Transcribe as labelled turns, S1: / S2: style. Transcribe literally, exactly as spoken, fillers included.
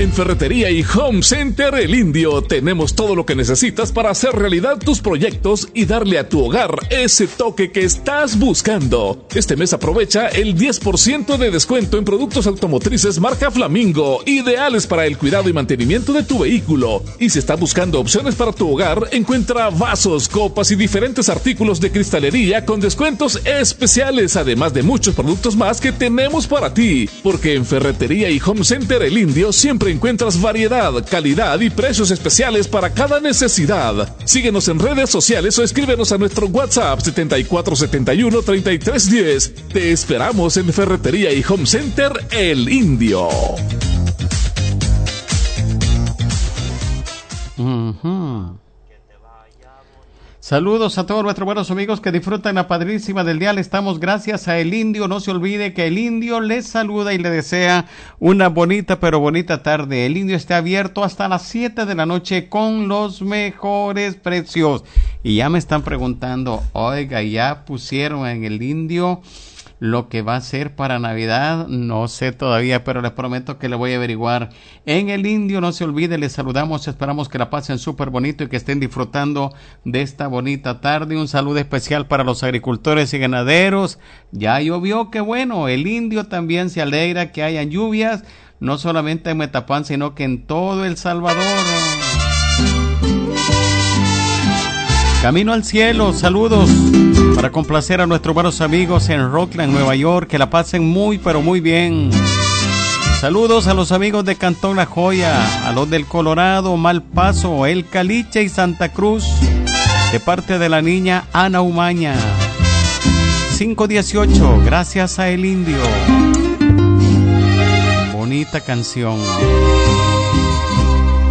S1: En Ferretería y Home Center El Indio tenemos todo lo que necesitas para hacer realidad tus proyectos y darle a tu hogar ese toque que estás buscando. Este mes aprovecha el diez por ciento de descuento en productos automotrices marca Flamingo, ideales para el cuidado y mantenimiento de tu vehículo. Y si estás buscando opciones para tu hogar, encuentra vasos, copas y diferentes artículos de cristalería con descuentos especiales, además de muchos productos más que tenemos para ti. Porque en Ferretería y Home Center El Indio siempre encuentras variedad, calidad y precios especiales para cada necesidad. Síguenos en redes sociales o escríbenos a nuestro WhatsApp setenta y cuatro setenta y uno treinta y tres diez. Te esperamos en Ferretería y Home Center El Indio.
S2: Uh-huh. Saludos a todos nuestros buenos amigos que disfrutan la padrísima del dial. Estamos gracias a El Indio. No se olvide que El Indio les saluda y le desea una bonita pero bonita tarde. El Indio está abierto hasta las siete de la noche con los mejores precios. Y ya me están preguntando, oiga, ¿ya pusieron en El Indio lo que va a ser para Navidad? No sé todavía, pero les prometo que le voy a averiguar. En El Indio, no se olvide, les saludamos, esperamos que la pasen súper bonito y que estén disfrutando de esta bonita tarde. Un saludo especial para los agricultores y ganaderos. Ya llovió, qué bueno. El Indio también se alegra que hayan lluvias, no solamente en Metapán, sino que en todo El Salvador. Camino al cielo, saludos para complacer a nuestros buenos amigos en Rockland, Nueva York, que la pasen muy pero muy bien. Saludos a los amigos de Cantón La Joya, a los del Colorado, Malpaso, El Caliche y Santa Cruz, de parte de la niña Ana Umaña. cinco dieciocho, gracias a El Indio. Bonita canción.